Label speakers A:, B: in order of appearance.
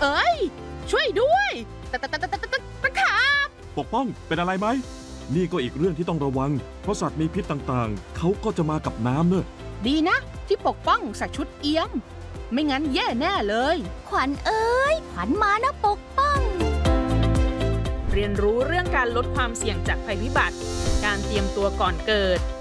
A: เอ้ยช่วยด้วยตะขาบ
B: ปกป้องเป็นอะไรไหมนี่ก็อีกเรื่องที่ต้องระวังเพราะสัตว์มีพิษต่างๆเขาก็จะมากับน้ำเนอะ
A: ดีนะที่ปกป้องใส่ชุดเอี้ยมไม่งั้นแย่แน่เลย
C: ขวัญเอ้ยขวัญมานะปกป้อง
D: เรียนรู้เรื่องการลดความเสี่ยงจากภัยพิบัติการเตรียมตัวก่อนเกิด